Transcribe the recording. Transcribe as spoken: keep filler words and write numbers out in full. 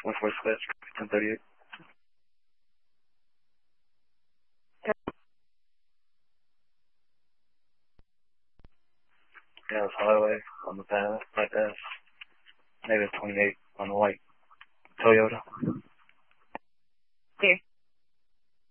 one four Square, ten thirty-eight. Yeah, it's highway on the path, right path. Maybe twenty-eight on the white Toyota. Clear.